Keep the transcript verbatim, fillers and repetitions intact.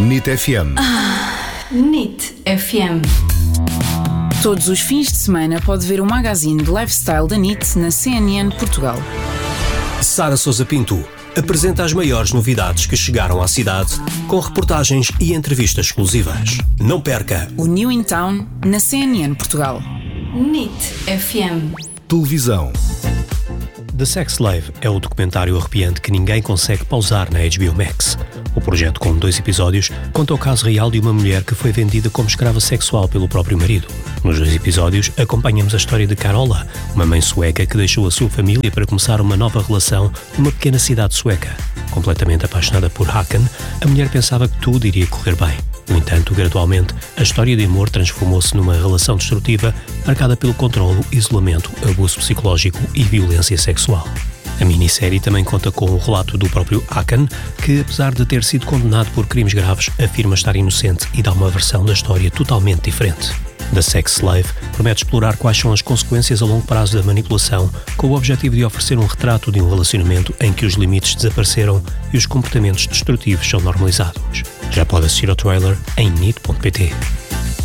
N I T F M. Ah, N I T F M. Todos os fins de semana pode ver o magazine de lifestyle da N I T na C N N Portugal. Sara Sousa Pinto apresenta as maiores novidades que chegaram à cidade, com reportagens e entrevistas exclusivas. Não perca o New in Town na C N N Portugal. N I T F M. Televisão. The Sex Slave é o documentário arrepiante que ninguém consegue pausar na H B O Max. O projeto, com dois episódios, conta o caso real de uma mulher que foi vendida como escrava sexual pelo próprio marido. Nos dois episódios, acompanhamos a história de Carola, uma mãe sueca que deixou a sua família para começar uma nova relação numa pequena cidade sueca. Completamente apaixonada por Håkan, a mulher pensava que tudo iria correr bem. No entanto, gradualmente, a história de amor transformou-se numa relação destrutiva marcada pelo controlo, isolamento, abuso psicológico e violência sexual. A minissérie também conta com o relato do próprio Håkan, que, apesar de ter sido condenado por crimes graves, afirma estar inocente e dá uma versão da história totalmente diferente. The Sex Slave promete explorar quais são as consequências a longo prazo da manipulação, com o objetivo de oferecer um retrato de um relacionamento em que os limites desapareceram e os comportamentos destrutivos são normalizados. Já pode assistir ao trailer em N I T ponto P T.